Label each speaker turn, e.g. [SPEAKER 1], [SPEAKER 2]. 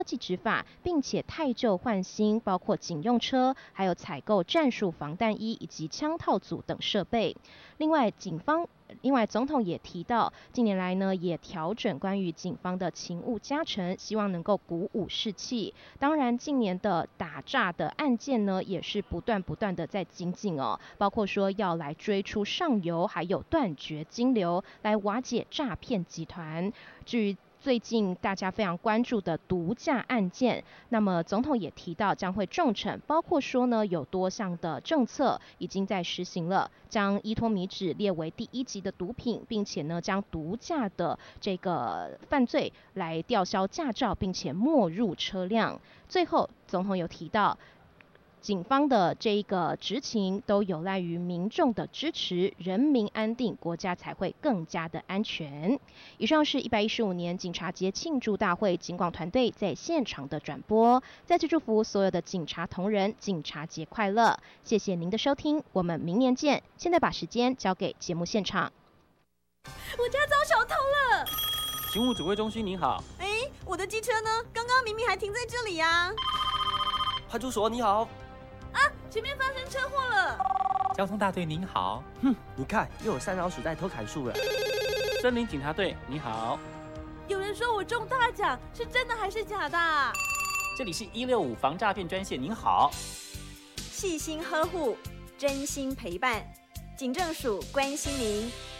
[SPEAKER 1] 技执法，并且汰旧换新，包括警用车，还有采购战术防弹衣以及枪套组等设备。另外，总统也提到，近年来呢也调整关于警方的勤务加成，希望能够鼓舞士气。当然，近年的打诈的案件呢，也是不断的在精进哦，包括说要来追出上游，还有断绝金流，来瓦解诈骗集团。至于最近大家非常关注的毒驾案件，那么总统也提到将会重惩，包括说呢有多项的政策已经在实行了，将依托米脂列为第1级的毒品，并且呢将毒驾的这个犯罪来吊销驾照，并且没入车辆。最后，总统有提到，警方的这一个执勤都有赖于民众的支持，人民安定，国家才会更加的安全。以上是115年警察节庆祝大会警广团队在现场的转播，再次祝福所有的警察同仁警察节快乐！谢谢您的收听，我们明年见。现在把时间交给节目现场。
[SPEAKER 2] 我家遭小偷了！
[SPEAKER 3] 勤务指挥中心您好。
[SPEAKER 2] 我的机车呢？刚刚明明还停在这里啊！
[SPEAKER 4] 派出所你好。
[SPEAKER 2] 前面发生车祸了！
[SPEAKER 3] 交通大队您好。
[SPEAKER 4] 你看又有3老鼠在偷砍树了。
[SPEAKER 3] 森林警察队你好。
[SPEAKER 2] 有人说我中大奖，是真的还是假的？
[SPEAKER 3] 这里是165防诈骗专线您好。
[SPEAKER 2] 细心呵护，真心陪伴，警政署关心您。